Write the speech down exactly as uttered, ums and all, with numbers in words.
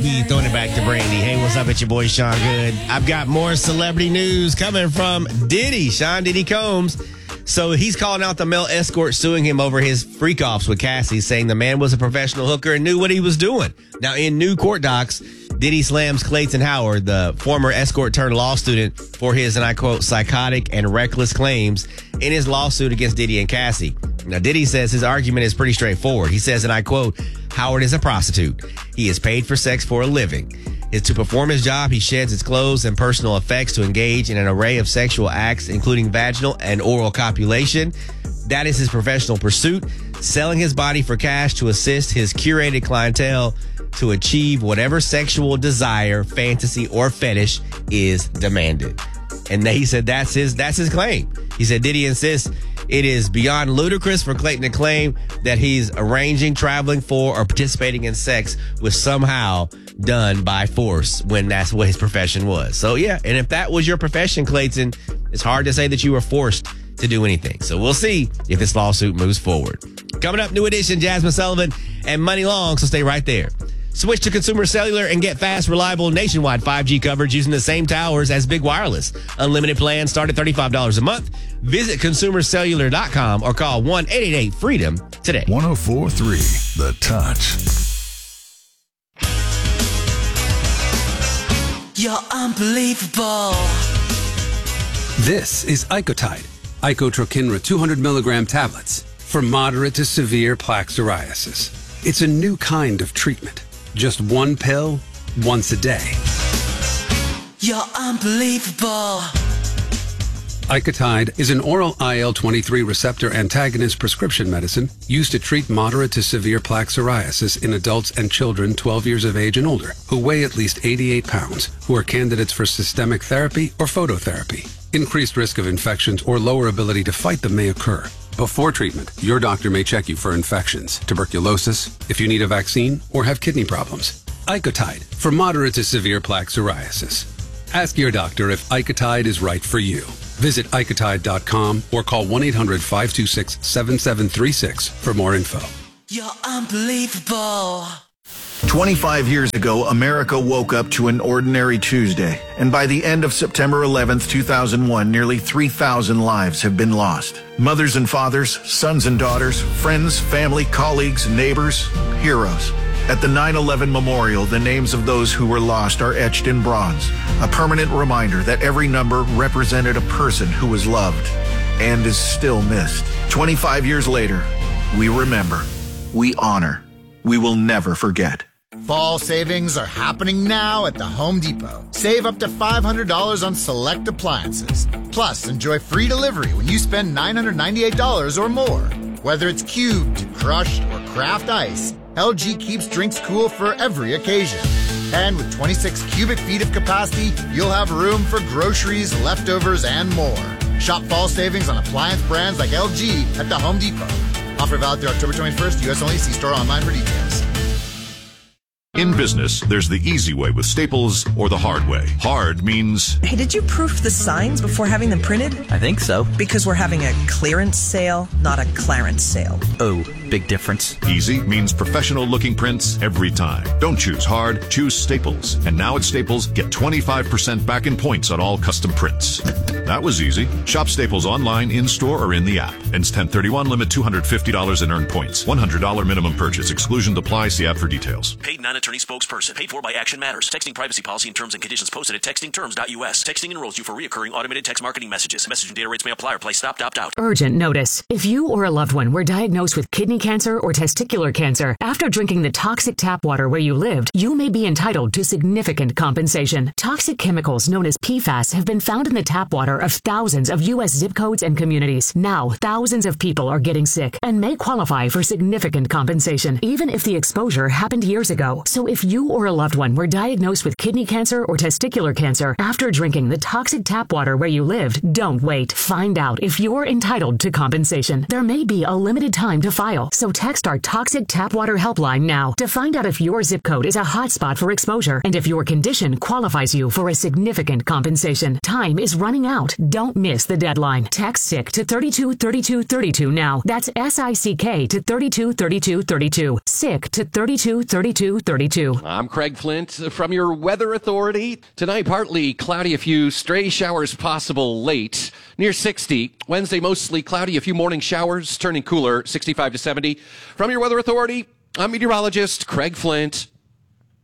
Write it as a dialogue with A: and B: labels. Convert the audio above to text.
A: He throwing it back to Brandy. Hey, what's up? It's your boy Sean Good. I've got more celebrity news coming from Diddy, Sean Diddy Combs. So he's calling out the male escort suing him over his freak-offs with Cassie, saying the man was a professional hooker and knew what he was doing. Now, in new court docs, Diddy slams Clayton Howard, the former escort-turned-law student, for his, and I quote, psychotic and reckless claims in his lawsuit against Diddy and Cassie. Now, Diddy says his argument is pretty straightforward. He says, and I quote, Howard is a prostitute. He is paid for sex for a living. Is to perform his job, he sheds his clothes and personal effects to engage in an array of sexual acts, including vaginal and oral copulation. That is his professional pursuit, selling his body for cash to assist his curated clientele to achieve whatever sexual desire, fantasy, or fetish is demanded. And he said that's his that's his claim. He said Diddy insists it is beyond ludicrous for Clayton to claim that he's arranging, traveling for, or participating in sex was somehow done by force when that's what his profession was. So, yeah, and if that was your profession, Clayton, it's hard to say that you were forced to do anything. So we'll see if this lawsuit moves forward. Coming up, New Edition, Jasmine Sullivan and Money Long, so stay right there. Switch to Consumer Cellular and get fast, reliable, nationwide five G coverage using the same towers as Big Wireless. Unlimited plans start at thirty-five dollars a month. Visit consumer cellular dot com or call one eight eight eight freedom today.
B: one oh four point three The Touch.
C: You're unbelievable.
D: This is Icotide, Icotrokinra two hundred milligram tablets for moderate to severe plaque psoriasis. It's a new kind of treatment. Just one pill, once a day.
C: You're unbelievable.
D: Icotide is an oral I L twenty-three receptor antagonist prescription medicine used to treat moderate to severe plaque psoriasis in adults and children twelve years of age and older who weigh at least eighty-eight pounds, who are candidates for systemic therapy or phototherapy. Increased risk of infections or lower ability to fight them may occur. Before treatment, your doctor may check you for infections, tuberculosis, if you need a vaccine, or have kidney problems. Icotide for moderate to severe plaque psoriasis. Ask your doctor if Icotide is right for you. Visit icotide dot com or call one eight hundred five two six seven seven three six for more info.
C: You're unbelievable.
E: twenty-five years ago, America woke up to an ordinary Tuesday, and by the end of September eleventh, two thousand one, nearly three thousand lives have been lost. Mothers and fathers, sons and daughters, friends, family, colleagues, neighbors, heroes. At the nine eleven Memorial, the names of those who were lost are etched in bronze, a permanent reminder that every number represented a person who was loved and is still missed. twenty-five years later, we remember, we honor, we will never forget.
F: Fall savings are happening now at the Home Depot. Save up to five hundred dollars on select appliances. Plus, enjoy free delivery when you spend nine hundred ninety-eight dollars or more. Whether it's cubed, crushed, or craft ice, L G keeps drinks cool for every occasion. And with twenty-six cubic feet of capacity, you'll have room for groceries, leftovers, and more. Shop fall savings on appliance brands like L G at the Home Depot. Offer valid through October twenty-first, U S only. See store online for details.
G: In business, there's the easy way with Staples or the hard way. Hard means...
H: Hey, did you proof the signs before having them printed?
I: I think so.
H: Because we're having a clearance sale, not a Clarence sale.
I: Oh, big difference.
G: Easy means professional-looking prints every time. Don't choose hard, choose Staples. And now at Staples, get twenty-five percent back in points on all custom prints. That was easy. Shop Staples online, in-store, or in the app. Ends ten thirty-one, limit two hundred fifty dollars in earned points. one hundred dollars minimum purchase. Exclusion apply. See app for details.
J: Paid non-attorney spokesperson. Paid for by Action Matters. Texting privacy policy and terms and conditions posted at texting terms dot U S. Texting enrolls you for reoccurring automated text marketing messages. Message and data rates may apply or play stop, opt out.
K: Urgent notice. If you or a loved one were diagnosed with kidney cancer or testicular cancer after drinking the toxic tap water where you lived, you may be entitled to significant compensation. Toxic chemicals known as P FAS have been found in the tap water of thousands of U S zip codes and communities. Now, thousands of people are getting sick and may qualify for significant compensation, even if the exposure happened years ago. So if you or a loved one were diagnosed with kidney cancer or testicular cancer after drinking the toxic tap water where you lived, don't wait. Find out if you're entitled to compensation. There may be a limited time to file. So text our Toxic Tap Water helpline now to find out if your zip code is a hotspot for exposure and if your condition qualifies you for a significant compensation. Time is running out. Don't miss the deadline. Text SICK to thirty-two thirty-two thirty-two now. That's S I C K to thirty-two thirty-two thirty-two. SICK to thirty-two thirty-two thirty-two.
I: I'm Craig Flint from your Weather Authority. Tonight, partly cloudy, a few stray showers possible late, near sixty. Wednesday, mostly cloudy, a few morning showers, turning cooler, sixty-five to seventy. From your Weather Authority, I'm meteorologist Craig Flint.